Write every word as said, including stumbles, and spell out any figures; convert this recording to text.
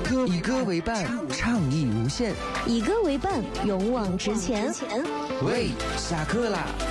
个以歌为伴，倡议无限； 以歌为伴，勇往直前。 喂，下课啦！